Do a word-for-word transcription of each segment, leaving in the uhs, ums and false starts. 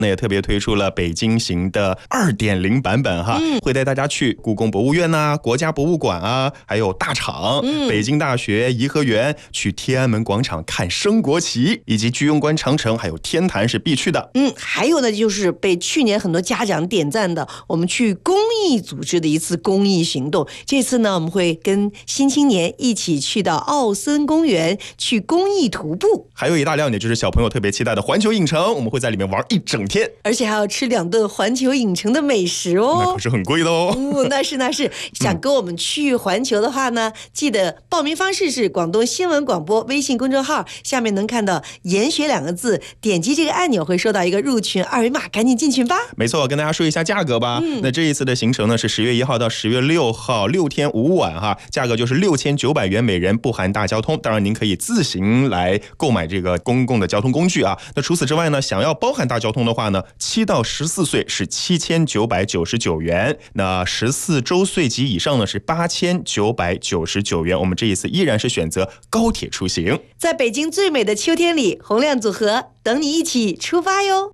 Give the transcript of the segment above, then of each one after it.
那也特别推出了北京行的 二点零 版本哈，嗯、会带大家去故宫博物院啊、国家博物馆啊，还有大厂、嗯、北京大学、颐和园，去天安门广场看升国旗，以及居庸关长城，还有天坛是必去的。 嗯，还有呢，就是被去年很多家长点赞的，我们去公益组织的一次公益行动。这次呢，我们会跟新青年一起去到奥森公园去公益徒步。 还有一大亮点就是小朋友特别期待的环球影城，我们会在里面玩一整天， 而且还要吃两顿环球影城的美食哦， 那可是很贵的哦。 哦，那是那是。想跟我们去环球的话呢，记得报名方式是广东新闻广播微信公众号，下面能看到研学两个字，点击这个按钮会收到一个入群二维码，赶紧进群吧。 没错，跟大家说一下价格吧。嗯、那这一次的行程呢是十月一号到十月六号，六天五晚哈，价格就是六千九百元每人，不含大交通。当然您可以自行来购买这个公共的交通工具啊。那除此之外呢，想要包含大交通的话呢，七到十四岁是七千九百九十九元，那十四周岁及以上呢是八千九百九十九元。我们这一次依然是选择高铁出行， 在北京最美的秋天里，洪亮组合等你一起出发哟。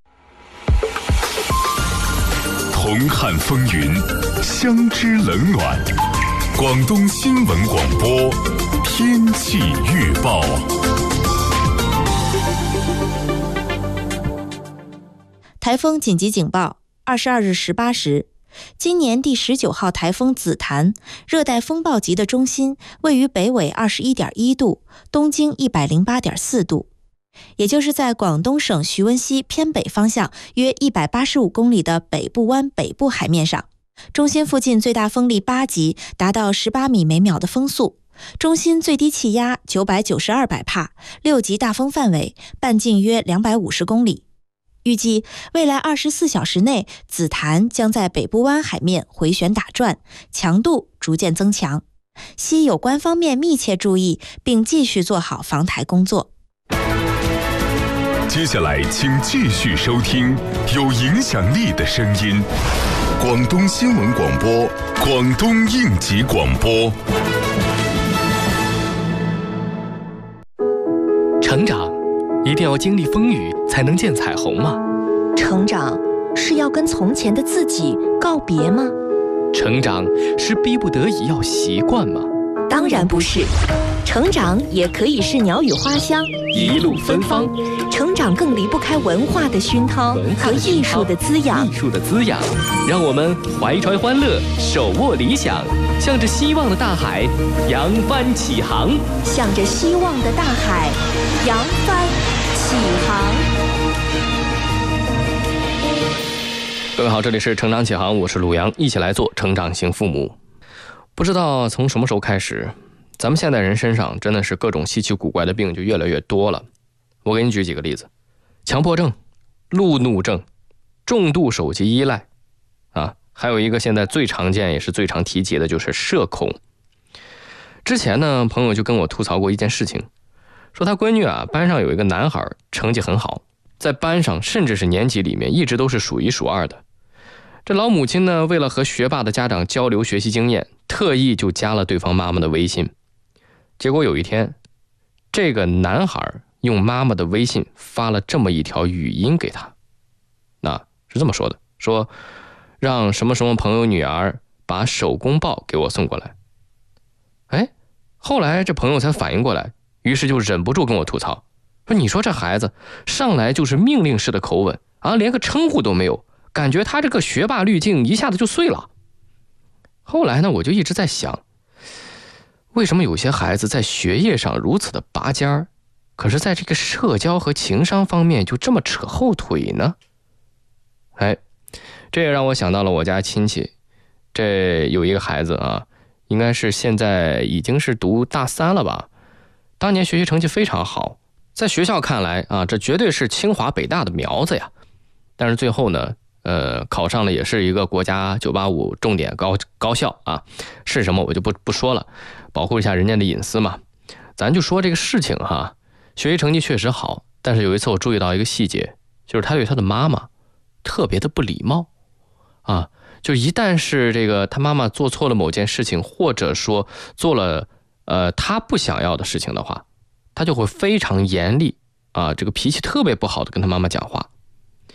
同看风云，相知冷暖。广东新闻广播天气预报。 台风紧急警报，二十二日十八时，今年第十九号台风紫檀热带风暴级的中心位于北纬 二十一点一度，东经 一百零八点四度，也就是在广东省徐闻溪偏北方向约一百八十五公里的北部湾北部海面上。中心附近最大风力八级，达到十八米每秒的风速。中心最低气压九百九十二百帕，六级大风范围，半径约两百五十公里。预计未来二十四小时内，紫檀将在北部湾海面回旋打转，强度逐渐增强，需有关方面密切注意，并继续做好防台工作。 接下来请继续收听有影响力的声音，广东新闻广播，广东应急广播。 成长一定要经历风雨才能见彩虹吗？ 成长是要跟从前的自己告别吗？ 成长是逼不得已要习惯吗？ 当然不是，成长也可以是鸟语花香， 一路芬芳。 成长更离不开文化的熏陶和艺术的滋养。 艺术的滋养，让我们怀揣欢乐，手握理想，向着希望的大海扬帆起航。 向着希望的大海扬帆起航。 各位好，这里是成长起航，我是陆阳，一起来做成长型父母。不知道从什么时候开始，咱们现代人身上真的是各种稀奇古怪的病就越来越多了。我给你举几个例子：强迫症、路怒症、重度手机依赖啊，还有一个现在最常见也是最常提及的就是社恐。之前呢，朋友就跟我吐槽过一件事情，说他闺女啊，班上有一个男孩成绩很好，在班上甚至是年级里面一直都是数一数二的。这老母亲呢，为了和学霸的家长交流学习经验，特意就加了对方妈妈的微信。结果有一天，这个男孩用妈妈的微信发了这么一条语音给他，那是这么说的，说让什么什么朋友女儿把手工报给我送过来。哎，后来这朋友才反应过来，于是就忍不住跟我吐槽，说你说这孩子上来就是命令式的口吻啊，连个称呼都没有，感觉他这个学霸滤镜一下子就碎了。后来呢，我就一直在想，为什么有些孩子在学业上如此的拔尖儿，可是在这个社交和情商方面就这么扯后腿呢？哎，这也让我想到了我家亲戚，这有一个孩子啊，应该是现在已经是读大三了吧，当年学习成绩非常好，在学校看来啊，这绝对是清华北大的苗子呀。但是最后呢，呃，考上了也是一个国家九八五重点高高校啊，是什么我就不不说了，保护一下人家的隐私嘛。咱就说这个事情哈，学习成绩确实好，但是有一次我注意到一个细节，就是他对他的妈妈特别的不礼貌啊，就一旦是这个他妈妈做错了某件事情，或者说做了呃他不想要的事情的话，他就会非常严厉啊，这个脾气特别不好的跟他妈妈讲话。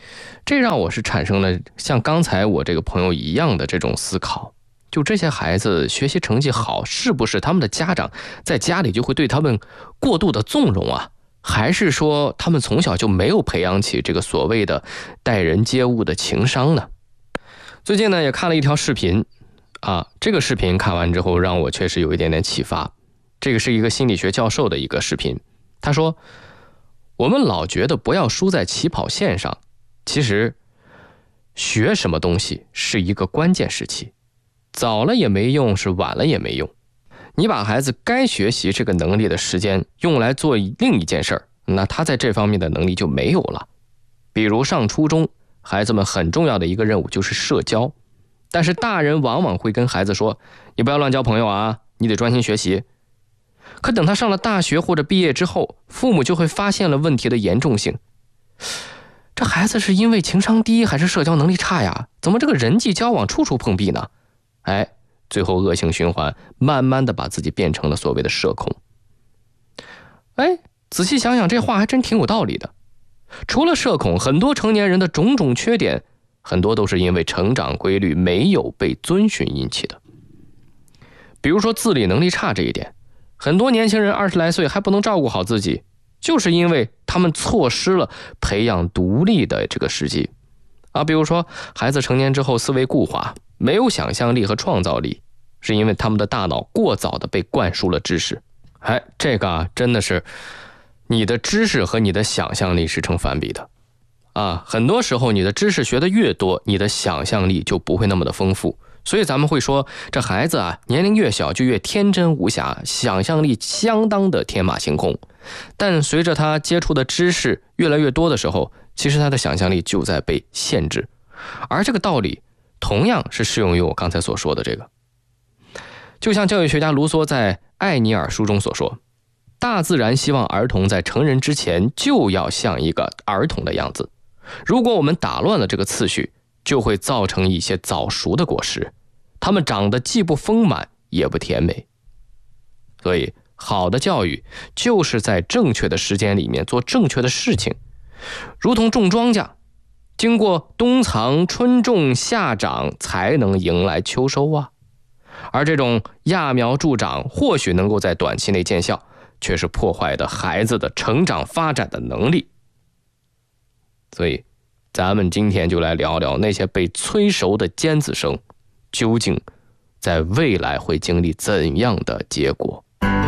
这让我是产生了像刚才我这个朋友一样的这种思考，就这些孩子学习成绩好，是不是他们的家长在家里就会对他们过度的纵容啊？还是说他们从小就没有培养起这个所谓的待人接物的情商呢？最近呢也看了一条视频啊，这个视频看完之后让我确实有一点点启发。这个是一个心理学教授的一个视频，他说我们老觉得不要输在起跑线上，其实学什么东西是一个关键时期，早了也没用，是晚了也没用。你把孩子该学习这个能力的时间用来做另一件事儿，那他在这方面的能力就没有了。比如上初中，孩子们很重要的一个任务就是社交，但是大人往往会跟孩子说，你不要乱交朋友啊，你得专心学习。可等他上了大学或者毕业之后，父母就会发现了问题的严重性。这孩子是因为情商低还是社交能力差呀？怎么这个人际交往处处碰壁呢？哎，最后恶性循环，慢慢的把自己变成了所谓的社恐。哎，仔细想想，这话还真挺有道理的。除了社恐，很多成年人的种种缺点，很多都是因为成长规律没有被遵循引起的。比如说自理能力差这一点，很多年轻人二十来岁还不能照顾好自己，就是因为他们错失了培养独立的这个时机啊。比如说孩子成年之后思维固化，没有想象力和创造力，是因为他们的大脑过早的被灌输了知识。哎，这个啊，真的是你的知识和你的想象力是成反比的啊。很多时候你的知识学得越多，你的想象力就不会那么的丰富。所以咱们会说，这孩子啊，年龄越小就越天真无瑕，想象力相当的天马行空。但随着他接触的知识越来越多的时候，其实他的想象力就在被限制。而这个道理同样是适用于我刚才所说的这个。就像教育学家卢梭在《艾尼尔》书中所说，大自然希望儿童在成人之前就要像一个儿童的样子，如果我们打乱了这个次序，就会造成一些早熟的果实，它们长得既不丰满也不甜美。所以好的教育就是在正确的时间里面做正确的事情，如同种庄稼，经过冬藏春种夏长才能迎来秋收啊。而这种揠苗助长或许能够在短期内见效，却是破坏的孩子的成长发展的能力。所以咱们今天就来聊聊那些被催熟的尖子生究竟在未来会经历怎样的结果。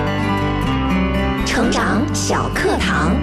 成长小课堂，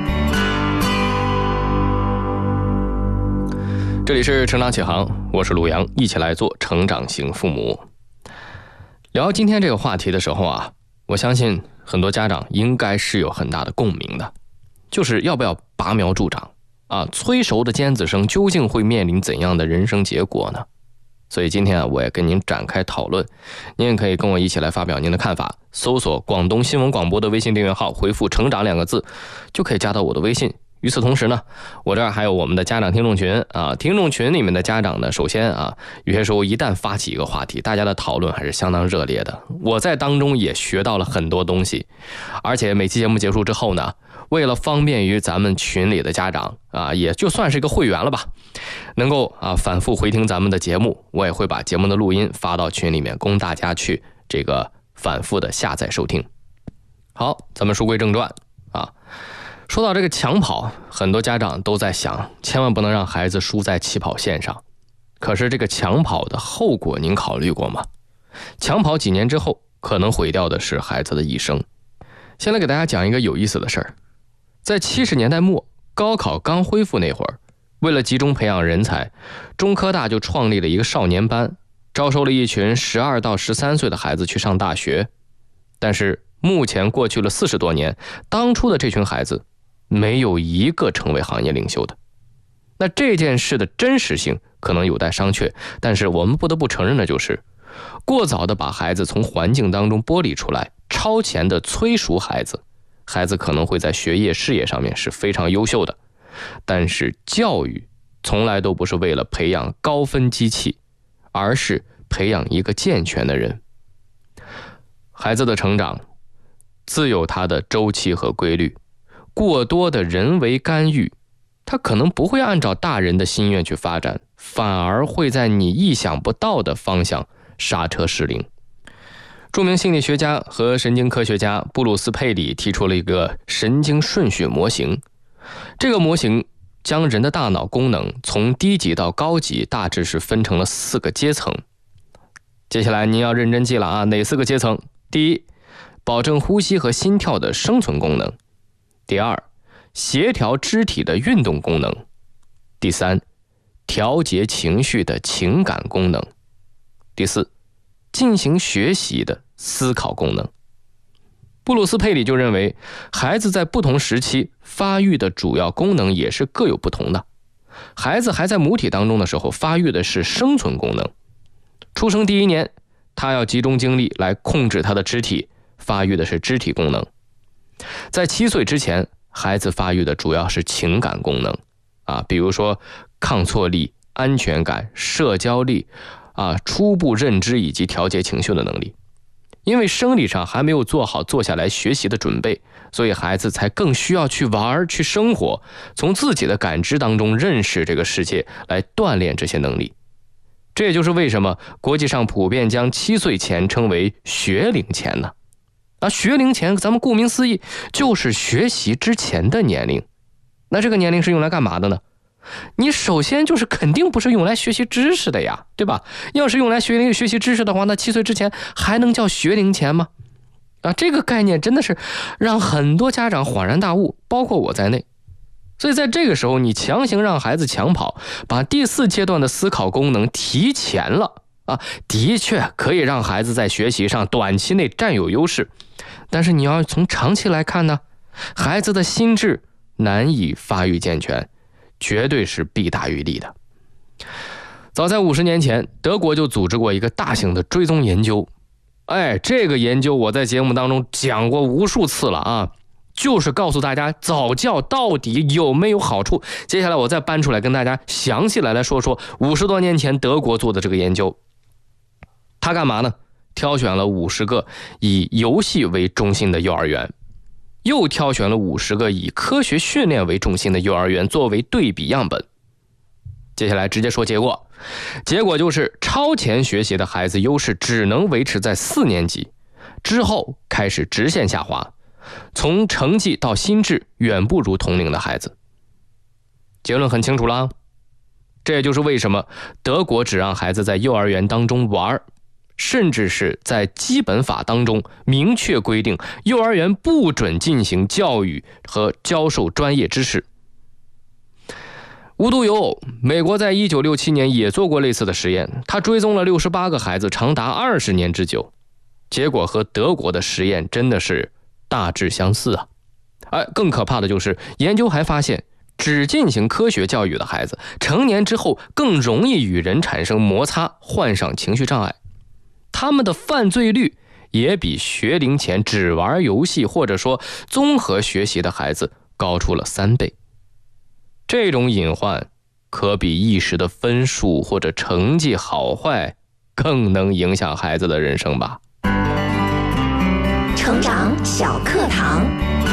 这里是成长启航，我是鲁阳，一起来做成长型父母。聊今天这个话题的时候啊，我相信很多家长应该是有很大的共鸣的，就是要不要拔苗助长啊？催熟的尖子生究竟会面临怎样的人生结果呢？所以今天啊，我也跟您展开讨论，您也可以跟我一起来发表您的看法。搜索广东新闻广播的微信订阅号，回复成长两个字，就可以加到我的微信。与此同时呢，我这儿还有我们的家长听众群啊，听众群里面的家长呢，首先啊，有些时候一旦发起一个话题，大家的讨论还是相当热烈的，我在当中也学到了很多东西。而且每期节目结束之后呢，为了方便于咱们群里的家长啊，也就算是一个会员了吧，能够啊反复回听咱们的节目，我也会把节目的录音发到群里面，供大家去这个反复的下载收听。好，咱们书归正传啊。说到这个抢跑，很多家长都在想，千万不能让孩子输在起跑线上。可是这个抢跑的后果您考虑过吗？抢跑几年之后，可能毁掉的是孩子的一生。先来给大家讲一个有意思的事儿。在七十年代末，高考刚恢复那会儿，为了集中培养人才，中科大就创立了一个少年班，招收了一群十二到十三岁的孩子去上大学。但是目前过去了四十多年，当初的这群孩子没有一个成为行业领袖的。那这件事的真实性可能有待商榷，但是我们不得不承认的就是，过早的把孩子从环境当中剥离出来，超前的催熟孩子，孩子可能会在学业事业上面是非常优秀的，但是教育从来都不是为了培养高分机器，而是培养一个健全的人。孩子的成长自有它的周期和规律，过多的人为干预， 它可能不会按照大人的心愿去发展，反而会在你意想不到的方向刹车失灵。著名心理学家和神经科学家布鲁斯·佩里提出了一个神经顺序模型。这个模型将人的大脑功能从低级到高级大致是分成了四个阶层。接下来您要认真记了啊，哪四个阶层？第一，保证呼吸和心跳的生存功能；第二，协调肢体的运动功能；第三，调节情绪的情感功能；第四，进行学习的思考功能。布鲁斯·佩里就认为，孩子在不同时期发育的主要功能也是各有不同的。孩子还在母体当中的时候，发育的是生存功能；出生第一年，他要集中精力来控制他的肢体，发育的是肢体功能；在七岁之前，孩子发育的主要是情感功能啊，比如说抗挫力、安全感、社交力啊，初步认知以及调节情绪的能力。因为生理上还没有做好坐下来学习的准备，所以孩子才更需要去玩、去生活，从自己的感知当中认识这个世界，来锻炼这些能力。这也就是为什么国际上普遍将七岁前称为学龄前呢？啊，学龄前咱们顾名思义就是学习之前的年龄。那这个年龄是用来干嘛的呢？你首先就是肯定不是用来学习知识的呀，对吧？要是用来学学习知识的话，那七岁之前还能叫学龄前吗？啊，这个概念真的是让很多家长恍然大悟，包括我在内。所以在这个时候，你强行让孩子抢跑，把第四阶段的思考功能提前了啊，的确可以让孩子在学习上短期内占有优势，但是你要从长期来看呢，孩子的心智难以发育健全，绝对是弊大于利的。早在五十年前，德国就组织过一个大型的追踪研究。哎，这个研究我在节目当中讲过无数次了啊，就是告诉大家早教到底有没有好处。接下来我再搬出来跟大家详细来来说说五十多年前德国做的这个研究。他干嘛呢？挑选了五十个以游戏为中心的幼儿园，又挑选了五十个以科学训练为中心的幼儿园作为对比样本。接下来直接说结果，结果就是超前学习的孩子优势只能维持在四年级，之后开始直线下滑，从成绩到心智远不如同龄的孩子。结论很清楚了，这也就是为什么德国只让孩子在幼儿园当中玩，甚至是在基本法当中明确规定幼儿园不准进行教育和教授专业知识。无独有偶，美国在一九六七年也做过类似的实验，他追踪了六十八个孩子长达二十年之久，结果和德国的实验真的是大致相似啊。而更可怕的就是研究还发现，只进行科学教育的孩子成年之后更容易与人产生摩擦，患上情绪障碍，他们的犯罪率也比学龄前只玩游戏或者说综合学习的孩子高出了三倍。这种隐患可比一时的分数或者成绩好坏更能影响孩子的人生吧。 成长小课堂，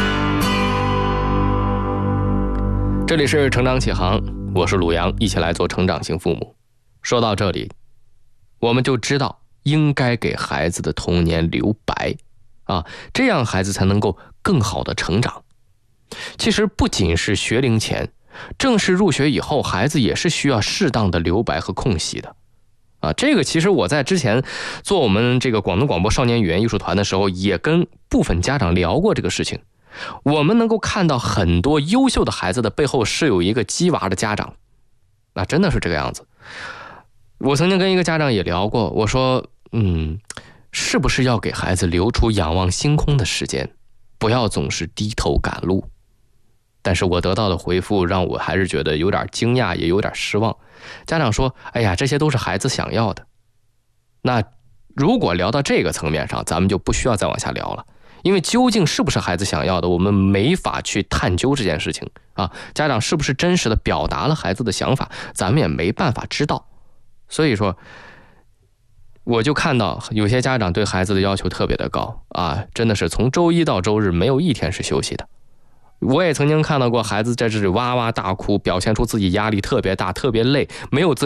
这里是成长启航，我是鲁阳，一起来做成长型父母。说到这里，我们就知道应该给孩子的童年留白啊，这样孩子才能够更好的成长。其实不仅是学龄前，正式入学以后，孩子也是需要适当的留白和空隙的啊。这个其实我在之前做我们这个广东广播少年语言艺术团的时候，也跟部分家长聊过这个事情。我们能够看到很多优秀的孩子的背后是有一个鸡娃的家长，那真的是这个样子。我曾经跟一个家长也聊过，我说嗯，是不是要给孩子留出仰望星空的时间，不要总是低头赶路。但是我得到的回复让我还是觉得有点惊讶，也有点失望。家长说，哎呀，这些都是孩子想要的。那如果聊到这个层面上，咱们就不需要再往下聊了，因为究竟是不是孩子想要的，我们没法去探究这件事情啊。家长是不是真实的表达了孩子的想法，咱们也没办法知道。所以说我就看到有些家长对孩子的要求特别的高啊，真的是从周一到周日没有一天是休息的我也曾经看到过孩子在这里哇哇大哭，表现出自己压力特别大、特别累，没有自